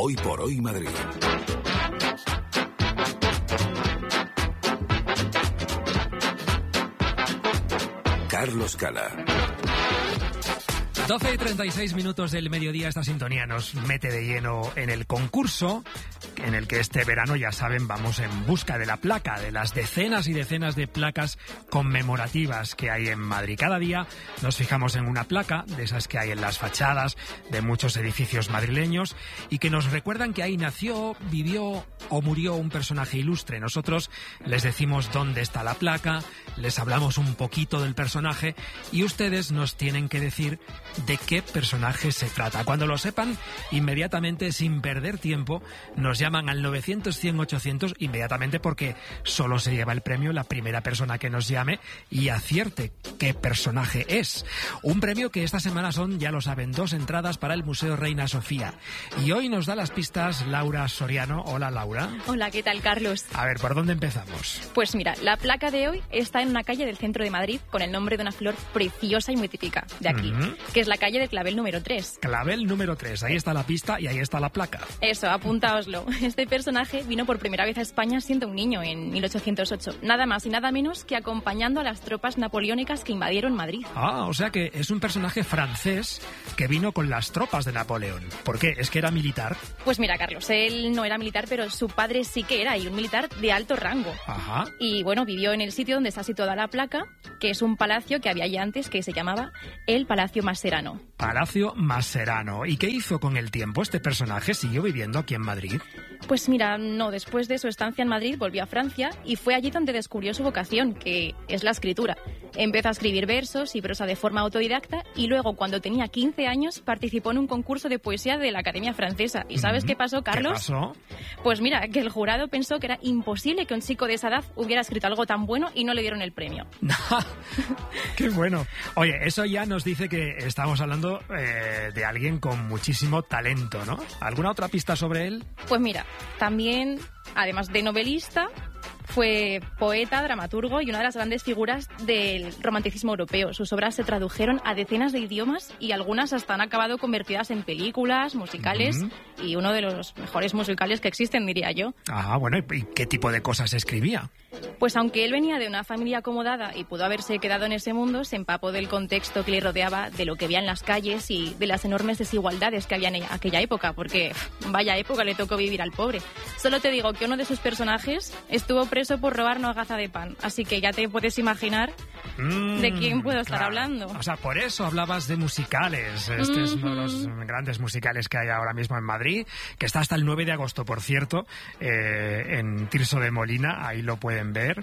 Hoy por Hoy Madrid. Carlos Cala. 12:36 del mediodía. Esta sintonía nos mete de lleno en el concurso en el que este verano, ya saben, vamos en busca de la placa, de las decenas y decenas de placas conmemorativas que hay en Madrid. Cada día nos fijamos en una placa de esas que hay en las fachadas de muchos edificios madrileños y que nos recuerdan que ahí nació, vivió o murió un personaje ilustre. Nosotros les decimos dónde está la placa, les hablamos un poquito del personaje y ustedes nos tienen que decir de qué personaje se trata. Cuando lo sepan, inmediatamente, sin perder tiempo, nos llaman al 900-100-800 inmediatamente, porque solo se lleva el premio la primera persona que nos llame y acierte qué personaje es. Un premio que esta semana son, ya lo saben, 2 entradas para el Museo Reina Sofía. Y hoy nos da las pistas Laura Soriano. Hola, Laura. Hola, ¿qué tal, Carlos? A ver, ¿por dónde empezamos? Pues mira, la placa de hoy está en una calle del centro de Madrid con el nombre de una flor preciosa y muy típica de aquí, que es la calle del Clavel número 3. Clavel número 3, ahí está la pista y ahí está la placa. Eso, apuntaoslo. Este personaje vino por primera vez a España siendo un niño en 1808. Nada más y nada menos que acompañando a las tropas napoleónicas que invadieron Madrid. Ah, o sea que es un personaje francés que vino con las tropas de Napoleón. ¿Por qué? ¿Es que era militar? Pues mira, Carlos, él no era militar, pero su padre sí que era, y un militar de alto rango. Ajá. Y bueno, vivió en el sitio donde está situada la placa, que es un palacio que había allí antes, que se llamaba el Palacio Maserano. Palacio Maserano. ¿Y qué hizo con el tiempo este personaje? ¿Siguió viviendo aquí en Madrid? Pues mira, no, después de su estancia en Madrid volvió a Francia y fue allí donde descubrió su vocación, que es la escritura. Empezó a escribir versos y prosa de forma autodidacta y luego, cuando tenía 15 años, participó en un concurso de poesía de la Academia Francesa. ¿Y sabes qué pasó, Carlos? ¿Qué pasó? Pues mira, que el jurado pensó que era imposible que un chico de esa edad hubiera escrito algo tan bueno y no le dieron el premio. ¡Qué bueno! Oye, eso ya nos dice que estamos hablando de alguien con muchísimo talento, ¿no? ¿Alguna otra pista sobre él? Pues mira, también, además de novelista, fue poeta, dramaturgo y una de las grandes figuras del romanticismo europeo. Sus obras se tradujeron a decenas de idiomas y algunas hasta han acabado convertidas en películas, musicales y uno de los mejores musicales que existen, diría yo. Ah, bueno, ¿y qué tipo de cosas escribía? Pues aunque él venía de una familia acomodada y pudo haberse quedado en ese mundo, se empapó del contexto que le rodeaba, de lo que veía en las calles y de las enormes desigualdades que había en aquella época, porque vaya época le tocó vivir al pobre. Solo te digo que uno de sus personajes estuvo preso por robar una hogaza de pan, así que ya te puedes imaginar de quién puedo estar hablando. O sea, por eso hablabas de musicales. Este es uno de los grandes musicales que hay ahora mismo en Madrid, que está hasta el 9 de agosto, por cierto, en Tirso de Molina, ahí lo pueden ver,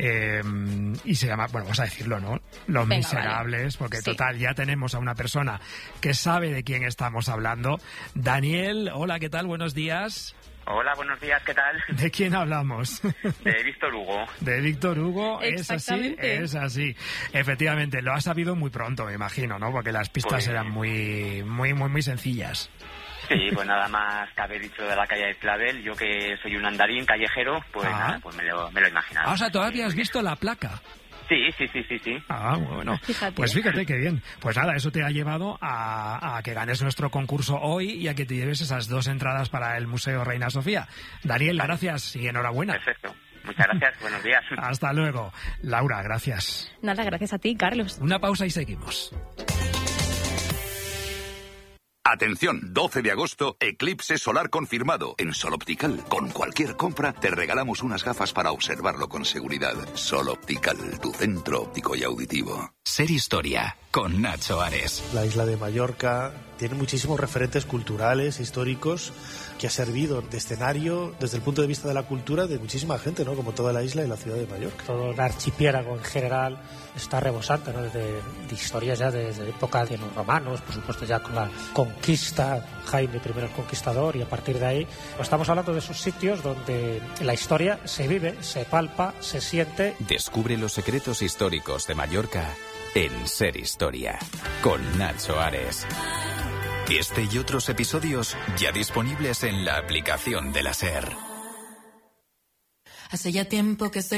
y se llama, bueno, vamos a decirlo, ¿no? Los Venga, Miserables, vale. porque Sí. Total, ya tenemos a una persona que sabe de quién estamos hablando. Daniel, hola, ¿qué tal? Buenos días. Hola, buenos días, ¿qué tal? ¿De quién hablamos? De Víctor Hugo. De Víctor Hugo, es así, Exactamente. es así. Efectivamente, lo has sabido muy pronto, me imagino, ¿no? Porque las pistas Pues- eran muy sencillas. Sí, pues nada más que haber dicho de la calle del Clavel, yo que soy un andarín callejero, pues nada, pues me lo imaginaba. Ah, o sea, ¿todavía has visto la placa? Sí. Ah, bueno. Fíjate. Pues fíjate qué bien. Pues nada, eso te ha llevado a que ganes nuestro concurso hoy y a que te lleves esas 2 entradas para el Museo Reina Sofía. Daniel, gracias y enhorabuena. Perfecto. Muchas gracias, buenos días. Hasta luego. Laura, gracias. Nada, gracias a ti, Carlos. Una pausa y seguimos. Atención, 12 de agosto, eclipse solar confirmado. En Sol Optical, con cualquier compra, te regalamos unas gafas para observarlo con seguridad. Sol Optical, tu centro óptico y auditivo. Ser Historia, con Nacho Ares. La isla de Mallorca tiene muchísimos referentes culturales, históricos, que ha servido de escenario desde el punto de vista de la cultura de muchísima gente, ¿no? Como toda la isla y la ciudad de Mallorca. Todo el archipiélago en general está rebosante, ¿no? de historias ya desde época de los romanos, por supuesto ya con la conquista, Jaime I el Conquistador, y a partir de ahí estamos hablando de esos sitios donde la historia se vive, se palpa, se siente. Descubre los secretos históricos de Mallorca en Ser Historia, con Nacho Ares. Este y otros episodios ya disponibles en la aplicación de la SER. Hace ya tiempo que estoy